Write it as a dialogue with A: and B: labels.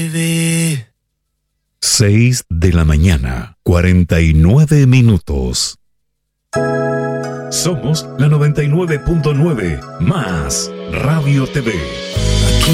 A: 6 de la mañana, 49 minutos. Somos la 99.9 más Radio TV.